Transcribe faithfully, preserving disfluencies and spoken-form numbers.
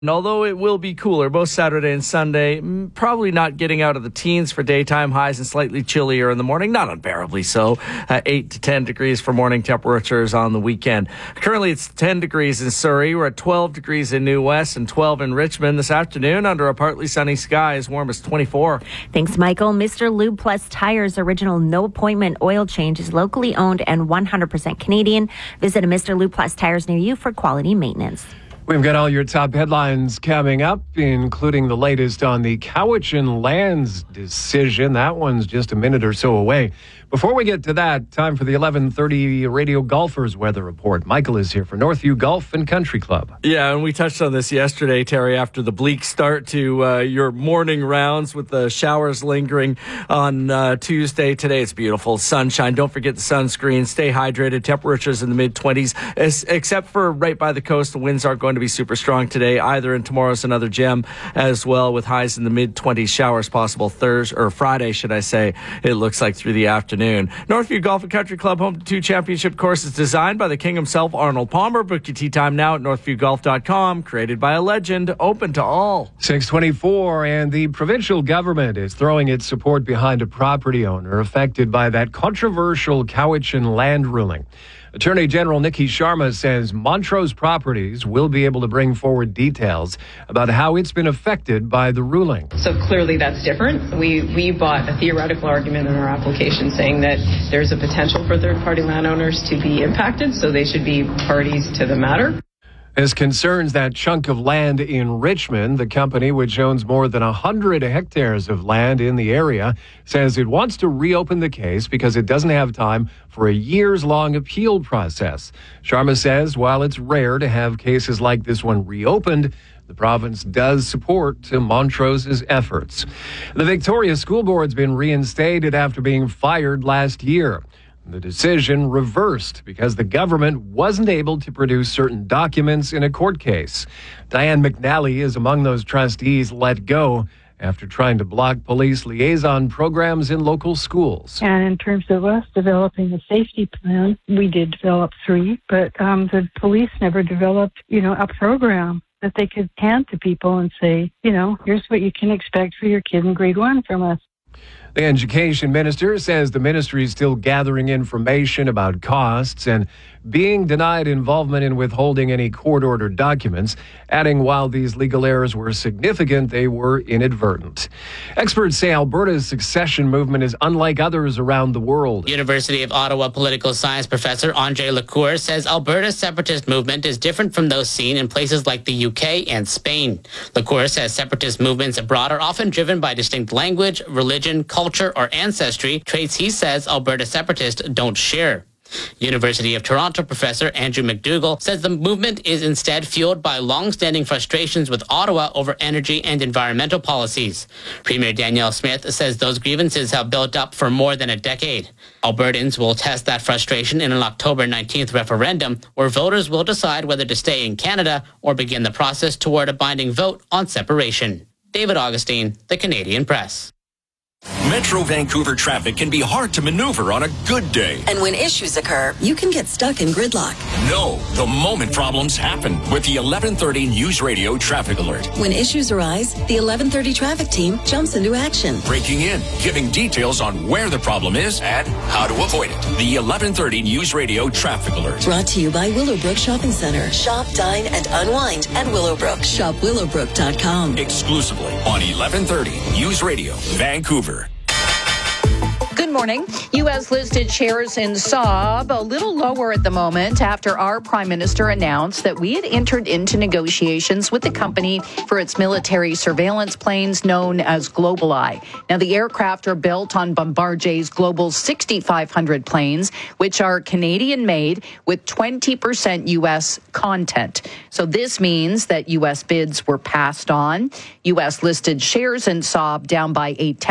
And although it will be cooler both Saturday and Sunday, probably not getting out of the teens for daytime highs and slightly chillier in the morning, not unbearably so. Uh, eight to ten degrees for morning temperatures on the weekend. Currently, it's ten degrees in Surrey. We're at twelve degrees in New West and twelve in Richmond. This afternoon, under a partly sunny sky, as warm as twenty-four. Thanks, Michael. Mister Lube Plus Tires original no-appointment oil change is locally owned and one hundred percent Canadian. Visit a Mister Lube Plus Tires near you for quality maintenance. We've got all your top headlines coming up, including the latest on the Cowichan Lands decision. That one's just a minute or so away. Before we get to that, time for the eleven thirty Radio Golfers Weather Report. Michael is here for Northview Golf and Country Club. Yeah, and we touched on this yesterday, Terry, after the bleak start to uh, your morning rounds with the showers lingering on uh, Tuesday. Today it's beautiful. Sunshine. Don't forget the sunscreen. Stay hydrated. Temperatures in the mid-twenties, except for right by the coast. The winds aren't going to be super strong today either, and tomorrow's another gem as well, with highs in the mid-twenties. Showers possible Thursday, or Friday, should I say, it looks like through the afternoon. Northview Golf and Country Club, home to two championship courses designed by the king himself, Arnold Palmer. Book your tee time now at northview golf dot com. Created by a legend, open to all. six twenty-four, and the provincial government is throwing its support behind a property owner affected by that controversial Cowichan land ruling. Attorney General Nikki Sharma says Montrose Properties will be able to bring forward details about how it's been affected by the ruling. So clearly that's different. We we bought a theoretical argument in our application saying that there's a potential for third-party landowners to be impacted, so they should be parties to the matter. As concerns that chunk of land in Richmond, the company, which owns more than one hundred hectares of land in the area, says it wants to reopen the case because it doesn't have time for a years-long appeal process. Sharma says while it's rare to have cases like this one reopened, the province does support Montrose's efforts. The Victoria School Board's been reinstated after being fired last year. The decision reversed because the government wasn't able to produce certain documents in a court case. Diane McNally is among those trustees let go after trying to block police liaison programs in local schools. And in terms of us developing a safety plan, we did develop three, but um, the police never developed, you know, a program that they could hand to people and say, you know, here's what you can expect for your kid in grade one from us. The education minister says the ministry is still gathering information about costs and being denied involvement in withholding any court-ordered documents, adding while these legal errors were significant, they were inadvertent. Experts say Alberta's succession movement is unlike others around the world. University of Ottawa political science professor Andre Lacour says Alberta's separatist movement is different from those seen in places like the U K and Spain. Lacour says separatist movements abroad are often driven by distinct language, religion, culture, or ancestry, traits he says Alberta separatists don't share. University of Toronto professor Andrew McDougall says the movement is instead fueled by long-standing frustrations with Ottawa over energy and environmental policies. Premier Danielle Smith says those grievances have built up for more than a decade. Albertans will test that frustration in an October nineteenth referendum where voters will decide whether to stay in Canada or begin the process toward a binding vote on separation. David Augustine, The Canadian Press. Metro Vancouver traffic can be hard to maneuver on a good day. And when issues occur, you can get stuck in gridlock. No, the moment problems happen with the eleven thirty News Radio Traffic Alert. When issues arise, the eleven thirty traffic team jumps into action. Breaking in, giving details on where the problem is and how to avoid it. The eleven thirty News Radio Traffic Alert. Brought to you by Willowbrook Shopping Center. Shop, dine, and unwind at Willowbrook. Shop willowbrook dot com. Exclusively on eleven thirty News Radio, Vancouver. Good morning. U S-listed shares in Saab a little lower at the moment after our prime minister announced that we had entered into negotiations with the company for its military surveillance planes known as GlobalEye. Now, the aircraft are built on Bombardier's Global sixty-five hundred planes, which are Canadian-made with twenty percent U S content. So this means that U S bids were passed on. U S-listed shares in Saab down by eight tenths.